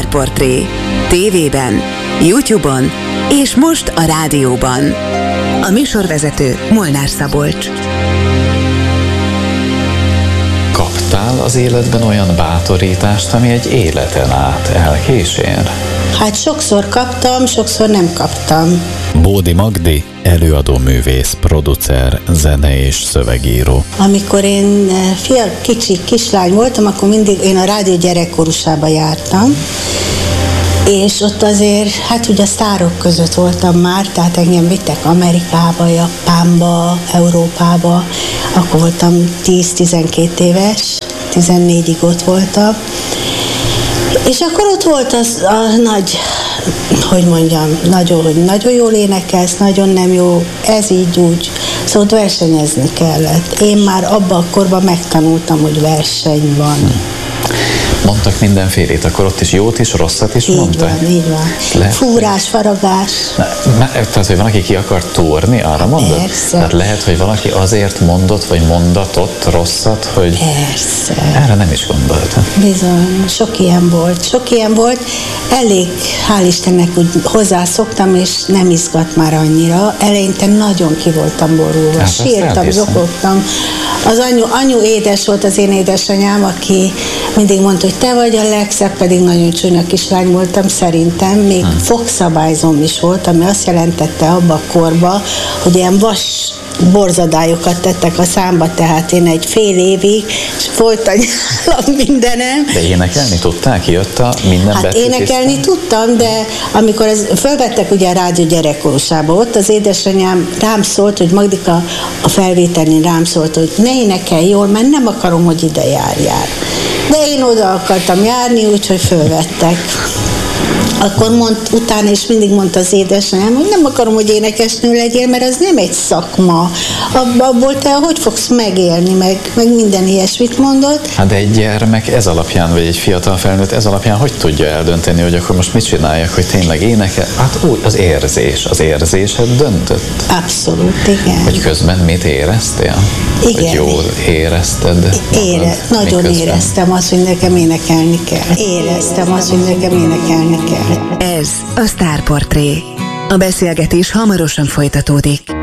Sztárportré. TV-ben, YouTube-on és most a rádióban. A műsorvezető Molnár Szabolcs. Kaptál az életben olyan bátorítást, ami egy életen át elkísér? Hát sokszor kaptam, sokszor nem kaptam. Bódi Magdi, előadóművész, producer, zene és szövegíró. Amikor én kicsi kislány voltam, akkor mindig én a rádió gyerekkorusába jártam, és ott azért, hát ugye a sztárok között voltam már, tehát engem vittek Amerikába, Japánba, Európába, akkor voltam 10-12 éves, 14-ig ott voltam, és akkor ott volt az a nagy, hogy mondjam, nagyon jól énekelsz, nagyon nem jó, ez így úgy, szóval ott versenyezni kellett. Én már abban a korban megtanultam, hogy verseny van. Mondtak mindenfélét, akkor ott is jót is, rosszat is mondtak? Így van. Fúrás, faragás. Tehát, hogy valaki ki akar túrni, arra mondod? Persze. Tehát lehet, hogy valaki azért mondott, vagy mondatott rosszat, hogy... Persze. Erre nem is gondoltam. Bizony, sok ilyen volt. Elég, hál' Istennek úgy hozzászoktam, és nem izgat már annyira. Eleinte nagyon ki voltam borulva. Hát, sírtam, zokogtam. Az anyu édes volt, az én édesanyám, aki mindig mondta, hogy te vagy a legszebb, pedig nagyon csúnya kislány voltam szerintem. Még fogszabályzom is volt, ami azt jelentette abba a korba, hogy ilyen vas borzadályokat tettek a számba, tehát én egy fél évig, és folyton nyálam mindenem. De énekelni tudtál? Kijött a minden Hát betű énekelni tisztán? tudtam, de amikor fölvettek ugye a rádió gyerekkorusába, ott az édesanyám rám szólt, hogy Magdika, a felvételén rám szólt, hogy ne énekelj jól, mert nem akarom, hogy ide járjál. De én oda akartam járni, úgyhogy fölvettek. Akkor utána is mindig mondta az édesanyám, hogy nem akarom, hogy énekesnő legyél, mert az nem egy szakma. Abból te hogy fogsz megélni, meg minden ilyesmit mondott. Hát de egy gyermek ez alapján, vagy egy fiatal felnőtt ez alapján hogy tudja eldönteni, hogy akkor most mit csináljak, hogy tényleg énekel? Hát úgy, az érzésed döntött. Abszolút, igen. Hogy közben mit éreztél? Igen. Hogy jól érezted? Nagyon éreztem azt, hogy nekem énekelni kell. Éreztem azt, hogy nekem énekelni kell. Ez a Sztárportré. A beszélgetés hamarosan folytatódik.